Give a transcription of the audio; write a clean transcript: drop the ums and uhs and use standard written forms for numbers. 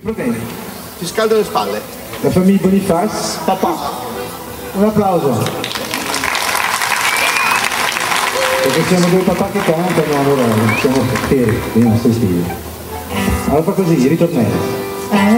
Va bene. Ti scaldo le spalle. La famiglia Boniface, papà. Un applauso. Perché siamo due papà che cantano, allora siamo fieri dei nostri figli. Allora fa così, ritornello.